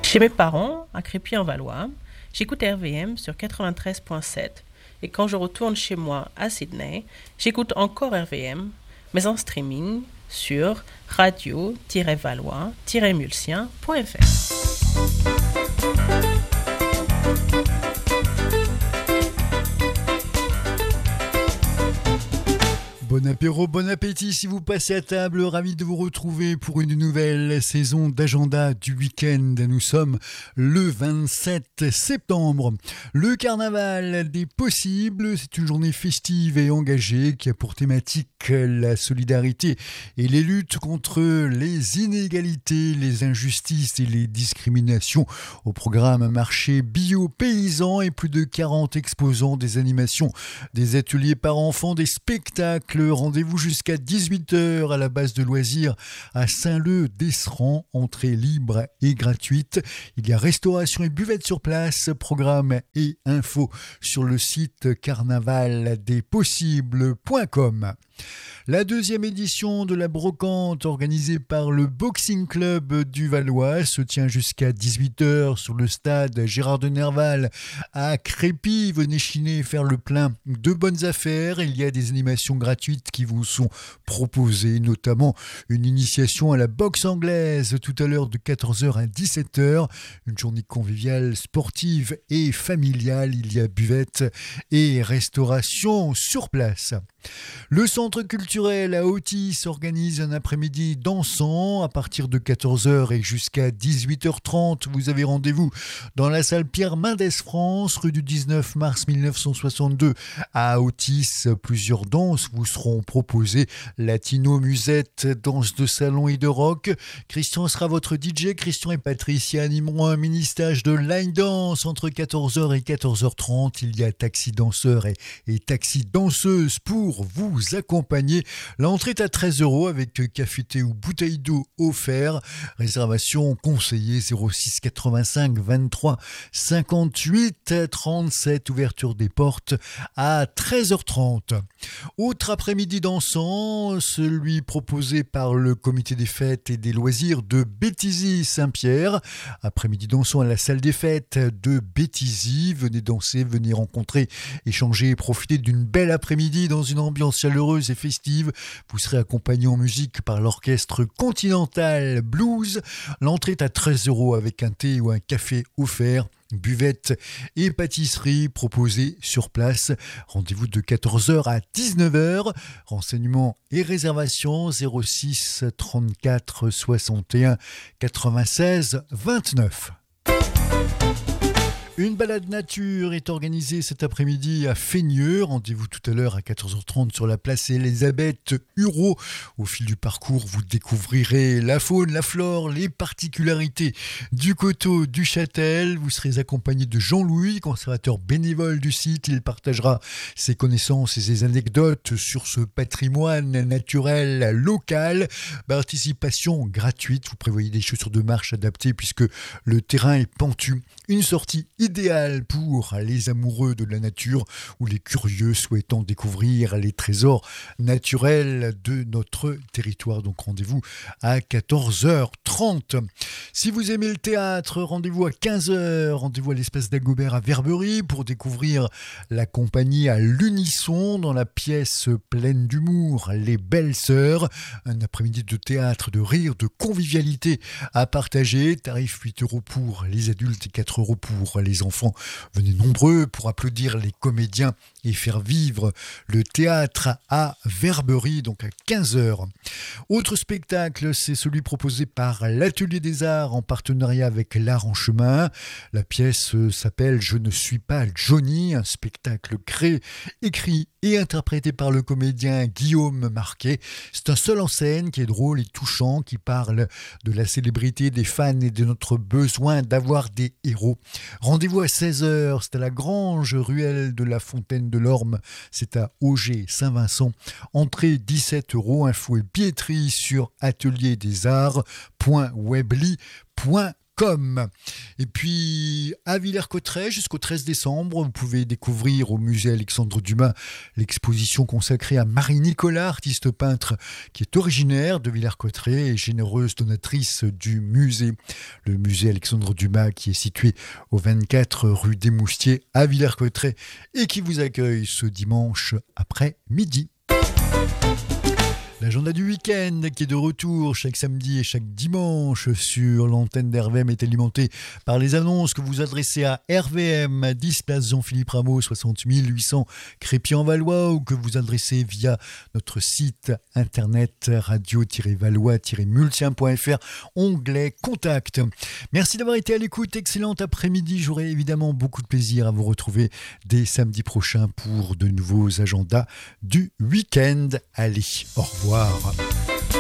Chez mes parents, à Crépy-en-Valois, j'écoute RVM sur 93.7 et quand je retourne chez moi à Sydney, j'écoute encore RVM, mais en streaming sur radio-valois-mulsien.fr. Bon apéro, bon appétit si vous passez à table. Ravi de vous retrouver pour une nouvelle saison d'agenda du week-end. Nous sommes le 27 septembre. Le carnaval des possibles, c'est une journée festive et engagée qui a pour thématique la solidarité et les luttes contre les inégalités, les injustices et les discriminations. Au programme marché bio-paysan et plus de 40 exposants, des animations, des ateliers par enfants, des spectacles. Rendez-vous jusqu'à 18h à la base de loisirs à Saint-Leu-d'Esserand. Entrée libre et gratuite. Il y a restauration et buvette sur place. Programme et infos sur le site carnavaldespossibles.com. La deuxième édition de la brocante organisée par le Boxing Club du Valois se tient jusqu'à 18h sur le stade Gérard de Nerval à Crépy. Venez chiner et faire le plein de bonnes affaires. Il y a des animations gratuites qui vous sont proposées, notamment une initiation à la boxe anglaise tout à l'heure de 14h à 17h. Une journée conviviale, sportive et familiale. Il y a buvette et restauration sur place. Le centre culturel à Otis organise un après-midi dansant à partir de 14h et jusqu'à 18h30. Vous avez rendez-vous dans la salle Pierre Mendès France, rue du 19 mars 1962 à Otis. Plusieurs danses vous seront proposées. Latino, musette, danse de salon et de rock. Christian sera votre DJ. Christian et Patricia animeront un mini-stage de line dance entre 14h et 14h30. Il y a taxi danseurs et taxi danseuses pour vous accompagner. L'entrée est à 13€ avec café, thé ou bouteille d'eau offert. Réservation conseillée 06 85 23 58 37. Ouverture des portes à 13h30. Autre après-midi dansant, celui proposé par le comité des fêtes et des loisirs de Béthisy Saint-Pierre. Après-midi dansant à la salle des fêtes de Béthisy. Venez danser, venez rencontrer, échanger et profiter d'une belle après-midi dans une ambiance chaleureuse et festive. Vous serez accompagné en musique par l'orchestre Continental Blues. L'entrée est à 13€ avec un thé ou un café offert. Buvette et pâtisserie proposées sur place. Rendez-vous de 14h à 19h. Renseignements et réservations 06 34 61 96 29. Une balade nature est organisée cet après-midi à Feigneux. Rendez-vous tout à l'heure à 14h30 sur la place Elisabeth Hureau. Au fil du parcours, vous découvrirez la faune, la flore, les particularités du coteau du Châtel. Vous serez accompagné de Jean-Louis, conservateur bénévole du site. Il partagera ses connaissances et ses anecdotes sur ce patrimoine naturel local. Participation gratuite. Vous prévoyez des chaussures de marche adaptées puisque le terrain est pentu. Une sortie idéal pour les amoureux de la nature ou les curieux souhaitant découvrir les trésors naturels de notre territoire. Donc rendez-vous à 14h30. Si vous aimez le théâtre, rendez-vous à 15h. Rendez-vous à l'espace d'Agobert à Verberie pour découvrir la compagnie à l'unisson dans la pièce pleine d'humour Les Belles Sœurs. Un après-midi de théâtre, de rire, de convivialité à partager. Tarif 8€ pour les adultes et 4€ pour les enfants. Venez nombreux pour applaudir les comédiens et faire vivre le théâtre à Verberie, donc à 15h. Autre spectacle, c'est celui proposé par l'Atelier des Arts en partenariat avec l'Art en Chemin. La pièce s'appelle « Je ne suis pas Johnny », un spectacle créé, écrit et interprété par le comédien Guillaume Marquet. C'est un seul en scène qui est drôle et touchant, qui parle de la célébrité des fans et de notre besoin d'avoir des héros. Rendez-vous à 16h, c'est à la Grange Ruelle de la Fontaine de l'Orme, c'est à Auger-Saint-Vincent. Entrée 17€, info et billetterie sur atelierdesarts.webly.com. Et puis à Villers-Cotterêts jusqu'au 13 décembre, vous pouvez découvrir au musée Alexandre Dumas l'exposition consacrée à Marie Nicolas, artiste peintre qui est originaire de Villers-Cotterêts et généreuse donatrice du musée. Le musée Alexandre Dumas qui est situé au 24 rue des Moustiers à Villers-Cotterêts et qui vous accueille ce dimanche après-midi. L'agenda du week-end qui est de retour chaque samedi et chaque dimanche sur l'antenne d'RVM est alimenté par les annonces que vous adressez à RVM, 10 place Jean-Philippe Rameau, 60 800 Crépy-en-Valois, ou que vous adressez via notre site internet radio-valois-multien.fr, onglet Contact. Merci d'avoir été à l'écoute, excellent après-midi. J'aurai évidemment beaucoup de plaisir à vous retrouver dès samedi prochain pour de nouveaux agendas du week-end. Allez, au revoir.